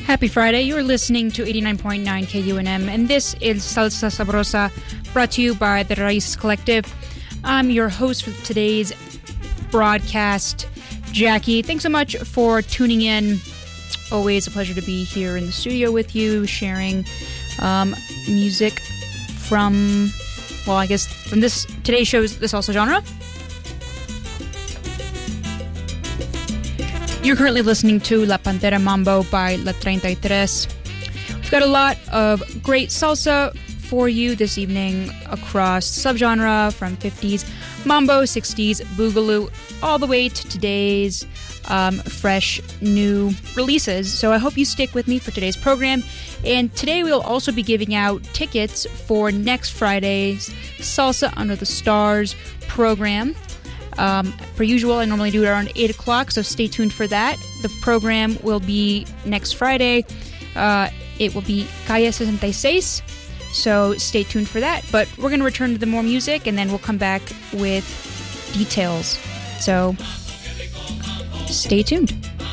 Happy Friday. You're listening to 89.9 KUNM, and this is Salsa Sabrosa, brought to you by the Raiz Collective. I'm your host for today's broadcast, Jackie. Thanks so much for tuning in. Always a pleasure to be here in the studio with you, sharing music from, well, I guess from today's show's the salsa genre. You're currently listening to La Pantera Mambo by La 33. We've got a lot of great salsa for you this evening across subgenre from 50s mambo, 60s boogaloo, all the way to today's fresh new releases. So I hope you stick with me for today's program. And today we'll also be giving out tickets for next Friday's Salsa Under the Stars program. Per usual, I normally do it around 8 o'clock, so stay tuned for that. The program will be next Friday. It will be Calle 66, so stay tuned for that. But we're going to return to the more music, and then we'll come back with details. So stay tuned.